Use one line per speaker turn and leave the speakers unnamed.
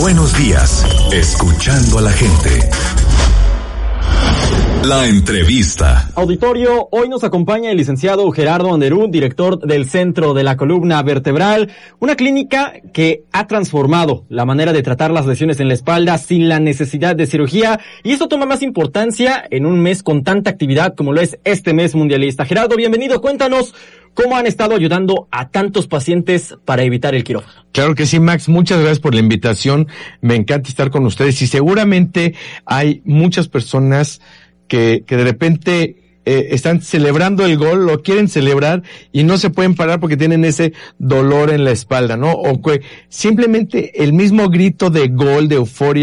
Buenos días, escuchando a la gente. La entrevista.
Auditorio, hoy nos acompaña el licenciado Gerardo Anderú, director del Centro de la Columna Vertebral, una clínica que ha transformado la manera de tratar las lesiones en la espalda sin la necesidad de cirugía, y esto toma más importancia en un mes con tanta actividad como lo es este mes mundialista. Gerardo, bienvenido, cuéntanos cómo han estado ayudando a tantos pacientes para evitar el quirófano.
Claro que sí, Max, muchas gracias por la invitación, me encanta estar con ustedes y seguramente hay muchas personas que de repente están celebrando el gol, lo quieren celebrar y no se pueden parar porque tienen ese dolor en la espalda, ¿no? O que simplemente el mismo grito de gol, de euforia,